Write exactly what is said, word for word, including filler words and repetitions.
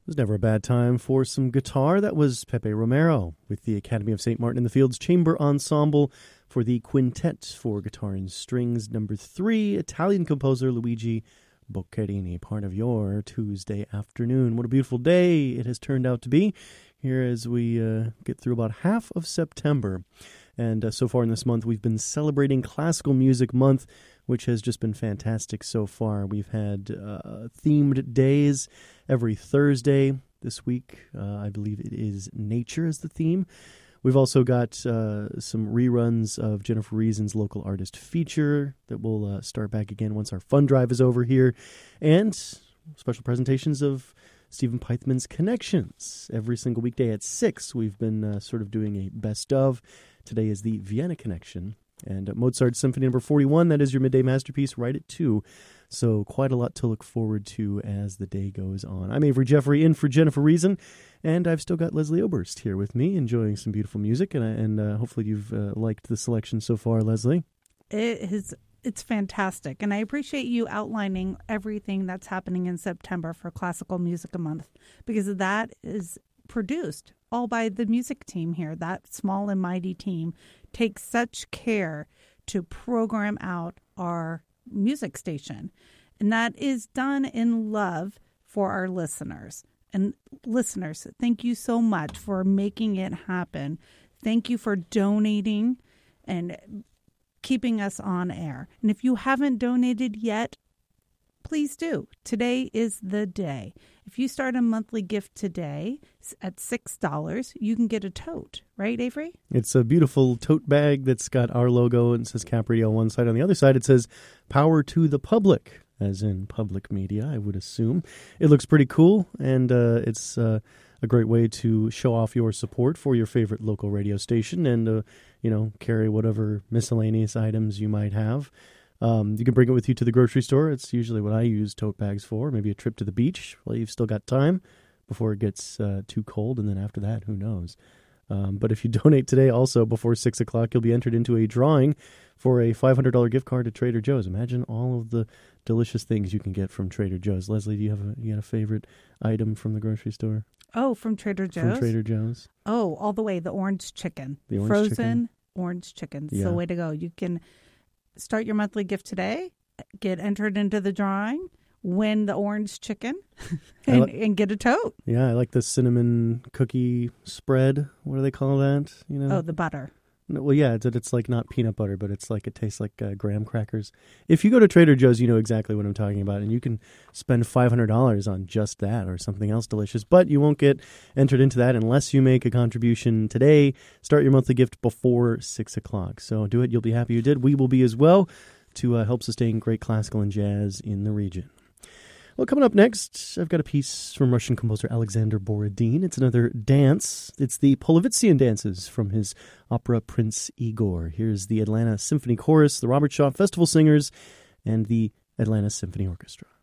was never a bad time for some guitar. That was Pepe Romero with the Academy of Saint Martin in the Fields Chamber Ensemble for the Quintet for Guitar and Strings number three, Italian composer Luigi Boccherini, part of your Tuesday afternoon. What a beautiful day it has turned out to be here as we uh, get through about half of September. And uh, so far in this month, we've been celebrating Classical Music Month, which has just been fantastic so far. We've had uh, themed days every Thursday. This week, uh, I believe it is Nature as the theme. We've also got uh, some reruns of Jennifer Reason's Local Artist Feature that will uh, start back again once our fund drive is over here. And special presentations of Stephen Pythman's Connections. Every single weekday at six, we've been uh, sort of doing a best of. Today is the Vienna Connection. And uh, Mozart Symphony number forty-one, that is your midday masterpiece, right at two. So quite a lot to look forward to as the day goes on. I'm Avery Jeffrey, in for Jennifer Reason, and I've still got Leslie Oberst here with me, enjoying some beautiful music, and, and uh, hopefully you've uh, liked the selection so far, Leslie. It is, it's fantastic, and I appreciate you outlining everything that's happening in September for Classical Music Month, because that is produced all by the music team here. That small and mighty team takes such care to program out our music station, and that is done in love for our listeners. And listeners, thank you so much for making it happen. Thank you for donating and keeping us on air. And if you haven't donated yet, please do. Today is the day. If you start a monthly gift today at six dollars, you can get a tote. Right, Avery? It's a beautiful tote bag that's got our logo and says Cap Radio on one side. On the other side, it says Power to the Public, as in public media, I would assume. It looks pretty cool, and uh, it's uh, a great way to show off your support for your favorite local radio station and, uh, you know, carry whatever miscellaneous items you might have. Um, you can bring it with you to the grocery store. It's usually what I use tote bags for. Maybe a trip to the beach. Well, you've still got time before it gets uh, too cold, and then after that, who knows? Um, but if you donate today also before six o'clock, you'll be entered into a drawing for a five hundred dollars gift card to Trader Joe's. Imagine all of the delicious things you can get from Trader Joe's. Leslie, do you have a, you got a favorite item from the grocery store? Oh, from Trader Joe's? From Trader Joe's. Oh, all the way, the orange chicken. The orange Frozen chicken? orange chicken. Yeah. So way to go. You can start your monthly gift today, get entered into the drawing, win the orange chicken, and, li- and get a tote. Yeah, I like the cinnamon cookie spread. What do they call that? You know? Oh, the butter. No, well, yeah, it's, it's like not peanut butter, but it's like it tastes like uh, graham crackers. If you go to Trader Joe's, you know exactly what I'm talking about, and you can spend five hundred dollars on just that or something else delicious, but you won't get entered into that unless you make a contribution today. Start your monthly gift before six o'clock. So do it. You'll be happy you did. We will be as well to uh, help sustain great classical and jazz in the region. Well, coming up next, I've got a piece from Russian composer Alexander Borodin. It's another dance. It's the Polovitzian dances from his opera Prince Igor. Here's the Atlanta Symphony Chorus, the Robert Shaw Festival Singers, and the Atlanta Symphony Orchestra.